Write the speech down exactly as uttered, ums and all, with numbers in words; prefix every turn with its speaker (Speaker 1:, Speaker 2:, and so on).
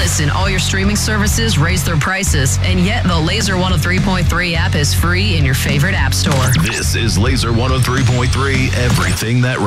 Speaker 1: Listen, all your streaming services raise their prices, and yet the Laser one oh three point three app is free in your favorite app store.
Speaker 2: This is Laser one oh three point three, everything that